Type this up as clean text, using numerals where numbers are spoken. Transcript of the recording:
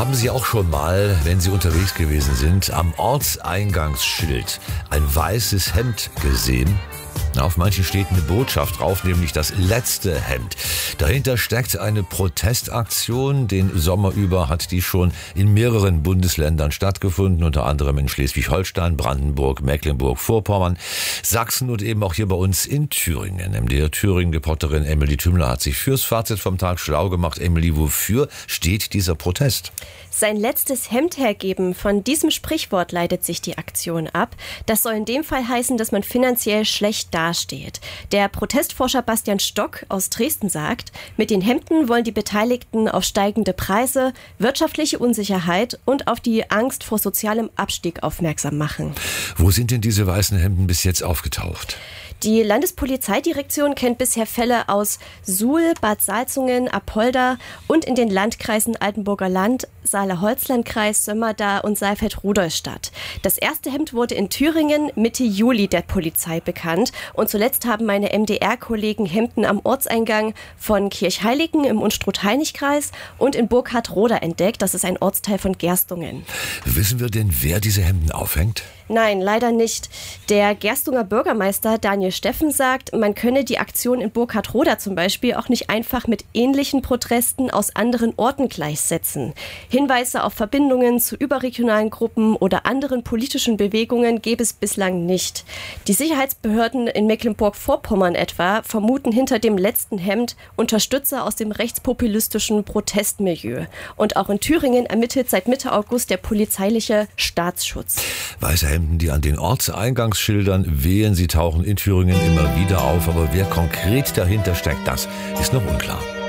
Haben Sie auch schon mal, wenn Sie unterwegs gewesen sind, am Ortseingangsschild ein weißes Hemd gesehen? Auf manchen steht eine Botschaft drauf, nämlich das letzte Hemd. Dahinter steckt eine Protestaktion. Den Sommer über hat die schon in mehreren Bundesländern stattgefunden, unter anderem in Schleswig-Holstein, Brandenburg, Mecklenburg-Vorpommern, Sachsen und eben auch hier bei uns in Thüringen. MDR Thüringen-Reporterin Emily Tümmler hat sich fürs Fazit vom Tag schlau gemacht. Emily, wofür steht dieser Protest? Sein letztes Hemd hergeben, von diesem Sprichwort leitet sich die Aktion ab. Das soll in dem Fall heißen, dass man finanziell schlecht dasteht. Der Protestforscher Bastian Stock aus Dresden sagt, mit den Hemden wollen die Beteiligten auf steigende Preise, wirtschaftliche Unsicherheit und auf die Angst vor sozialem Abstieg aufmerksam machen. Wo sind denn diese weißen Hemden bis jetzt aufgetaucht? Die Landespolizeidirektion kennt bisher Fälle aus Suhl, Bad Salzungen, Apolda und in den Landkreisen Altenburger Land, Saale-Holzland-Kreis, Sömmerda und Saalfeld-Rudolstadt. Das erste Hemd wurde in Thüringen Mitte Juli der Polizei bekannt. Und zuletzt haben meine MDR-Kollegen Hemden am Ortseingang von Kirchheiligen im Unstrut-Hainich-Kreis und in Burghardt-Roda entdeckt. Das ist ein Ortsteil von Gerstungen. Wissen wir denn, wer diese Hemden aufhängt? Nein, leider nicht. Der Gerstunger Bürgermeister Daniel Steffen sagt, man könne die Aktion in Burghardt-Roda zum Beispiel auch nicht einfach mit ähnlichen Protesten aus anderen Orten gleichsetzen. Hinweise auf Verbindungen zu überregionalen Gruppen oder anderen politischen Bewegungen gäbe es bislang nicht. Die Sicherheitsbehörden in Mecklenburg-Vorpommern etwa vermuten hinter dem letzten Hemd Unterstützer aus dem rechtspopulistischen Protestmilieu. Und auch in Thüringen ermittelt seit Mitte August der polizeiliche Staatsschutz. Weiße Hemden, die an den Ortseingangsschildern wehen, sie tauchen in Thüringen immer wieder auf. Aber wer konkret dahinter steckt, das ist noch unklar.